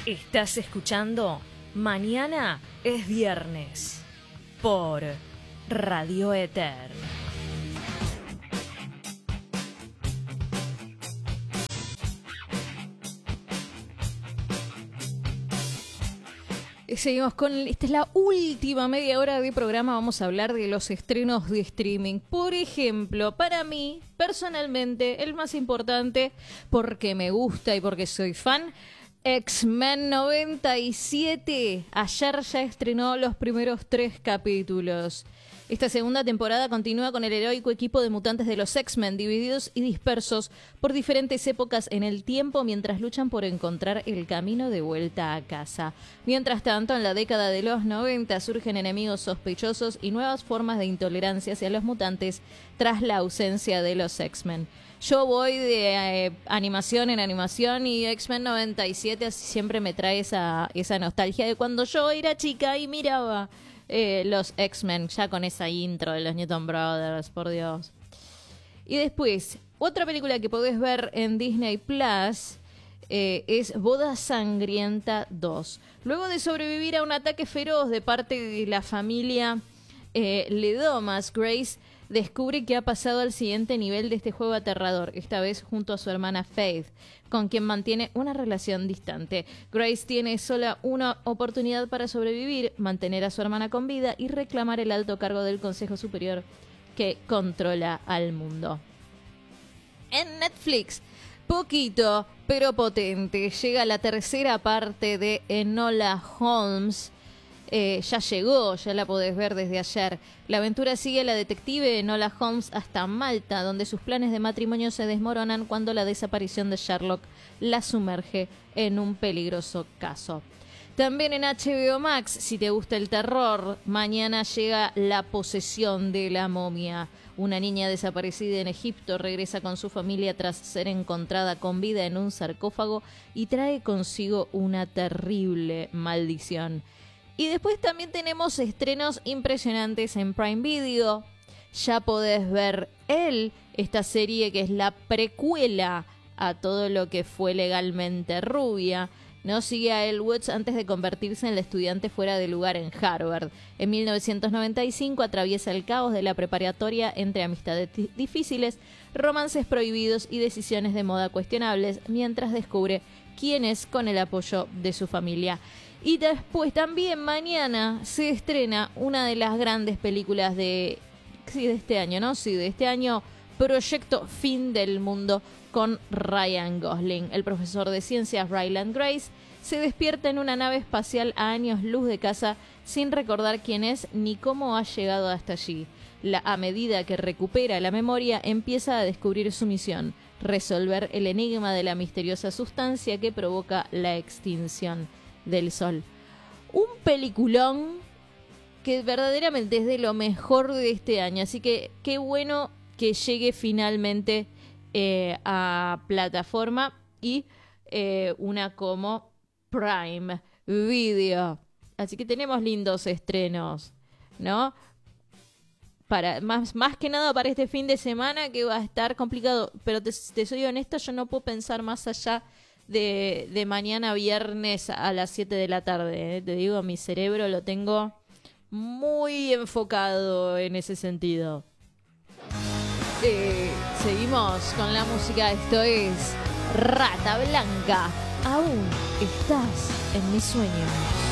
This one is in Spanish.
Estás escuchando Mañana es Viernes por Radio Éter. Seguimos con... Esta es la última media hora de programa. Vamos a hablar de los estrenos de streaming. Por ejemplo, para mí, personalmente, el más importante, porque me gusta y porque soy fan, X-Men 97. Ayer ya estrenó los primeros 3 capítulos. Esta segunda temporada continúa con el heroico equipo de mutantes de los X-Men, divididos y dispersos por diferentes épocas en el tiempo mientras luchan por encontrar el camino de vuelta a casa. Mientras tanto, en la década de los 90 surgen enemigos sospechosos y nuevas formas de intolerancia hacia los mutantes tras la ausencia de los X-Men. Yo voy de animación en animación y X-Men 97 siempre me trae esa nostalgia de cuando yo era chica y miraba los X-Men, ya con esa intro de los Newton Brothers, por Dios. Y después, otra película que podés ver en Disney Plus es Boda Sangrienta 2. Luego de sobrevivir a un ataque feroz de parte de la familia Ledomas, Grace descubre que ha pasado al siguiente nivel de este juego aterrador, esta vez junto a su hermana Faith, con quien mantiene una relación distante. Grace tiene sola una oportunidad para sobrevivir, mantener a su hermana con vida y reclamar el alto cargo del Consejo Superior que controla al mundo. En Netflix, poquito pero potente, llega la tercera parte de Enola Holmes. Ya llegó, ya la podés ver desde ayer. La aventura sigue a la detective Enola Holmes hasta Malta, donde sus planes de matrimonio se desmoronan cuando la desaparición de Sherlock la sumerge en un peligroso caso. También en HBO Max, si te gusta el terror, mañana llega La posesión de la momia. Una niña desaparecida en Egipto regresa con su familia tras ser encontrada con vida en un sarcófago y trae consigo una terrible maldición. Y después también tenemos estrenos impresionantes en Prime Video. Ya podés ver esta serie que es la precuela a todo lo que fue Legalmente Rubia, ¿no? Sigue a Elle Woods antes de convertirse en la estudiante fuera de lugar en Harvard. En 1995 atraviesa el caos de la preparatoria entre amistades difíciles, romances prohibidos y decisiones de moda cuestionables, mientras descubre quién es con el apoyo de su familia. Y después también mañana se estrena una de las grandes películas de este año, ¿no? Sí, de este año, Proyecto Fin del Mundo, con Ryan Gosling. El profesor de ciencias Ryland Grace se despierta en una nave espacial a años luz de casa sin recordar quién es ni cómo ha llegado hasta allí. A medida que recupera la memoria, empieza a descubrir su misión: resolver el enigma de la misteriosa sustancia que provoca la extinción del Sol. Un peliculón que verdaderamente es de lo mejor de este año, así que qué bueno que llegue finalmente a plataforma y una como Prime Video. Así que tenemos lindos estrenos, ¿no? Para más que nada para este fin de semana, que va a estar complicado, pero te soy honesta, yo no puedo pensar más allá de mañana viernes a las 7 de la tarde. Te digo, mi cerebro lo tengo muy enfocado en ese sentido. Seguimos con la música. Esto es Rata Blanca. Aún estás en mis sueños.